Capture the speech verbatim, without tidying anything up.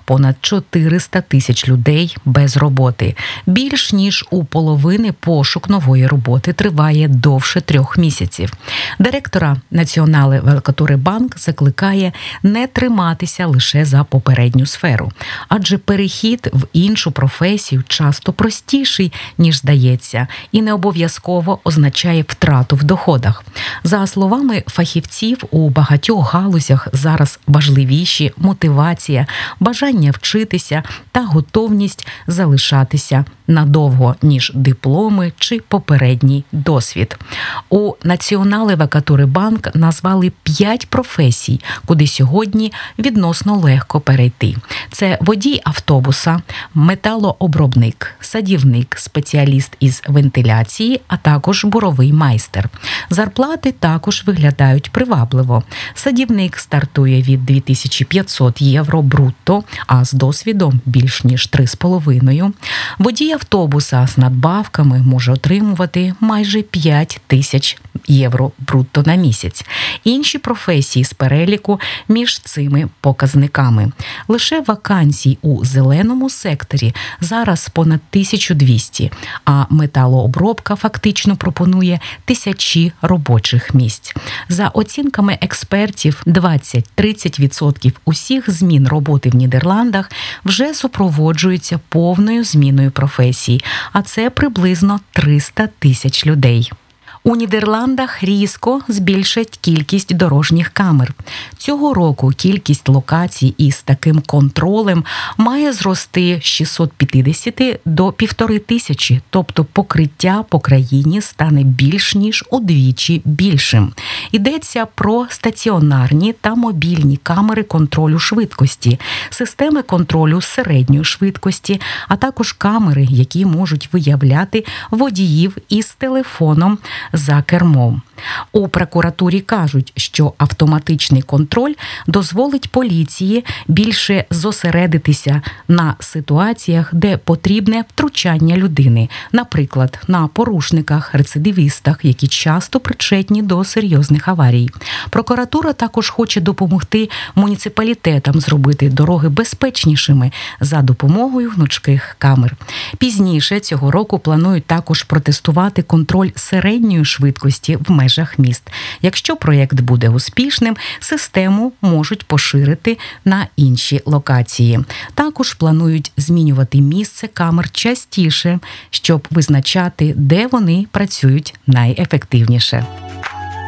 понад чотириста тисяч людей без роботи. Більш ніж у половини пошук нової роботи триває довше трьох місяців. Директора Націонале Великотури Банк закликає не триматися лише за попередню сферу, адже перехід в іншу професію часто простіший, ніж здається, і не обов'язково означає втрату в доходах. За словами фахівців, у багатьох галузях зараз важливіші мотивація, бажання вчитися та готовність залишатися надовго, ніж дипломи чи попередній досвід. У Націонале Великотури Банк назвали п'ять професій, куди сьогодні відносно легко перейти. Це водій автобуса, металообробник, садівник, спеціаліст із вентиляції, а також буровий майстер. Зарплати також виглядають привабливо. Садівник стартує від дві тисячі п'ятсот євро брутто, а з досвідом більш ніж три з половиною. Водій автобуса з надбавками може отримувати майже п'ять тисяч євро брутто на місяць. Інші професії з переліку між цими показниками. Лише вакансій у зеленому секторі зараз понад тисячу двісті, а металообробка фактично пропонує тисячі робочих місць. За оцінками експертів, двадцять-тридцять відсотків усіх змін роботи в Нідерландах вже супроводжуються повною зміною професії, а це приблизно триста тисяч людей. У Нідерландах різко збільшать кількість дорожніх камер. Цього року кількість локацій із таким контролем має зрости з шістсот п'ятдесят до півтори тисячі, тобто покриття по країні стане більш ніж удвічі більшим. Йдеться про стаціонарні та мобільні камери контролю швидкості, системи контролю середньої швидкості, а також камери, які можуть виявляти водіїв із телефоном за кермом. У прокуратурі кажуть, що автоматичний контроль дозволить поліції більше зосередитися на ситуаціях, де потрібне втручання людини, наприклад, на порушниках, рецидивістах, які часто причетні до серйозних аварій. Прокуратура також хоче допомогти муніципалітетам зробити дороги безпечнішими за допомогою гнучких камер. Пізніше цього року планують також протестувати контроль середньої швидкості в межах міст. Якщо проєкт буде успішним, систему можуть поширити на інші локації. Також планують змінювати місце камер частіше, щоб визначати, де вони працюють найефективніше.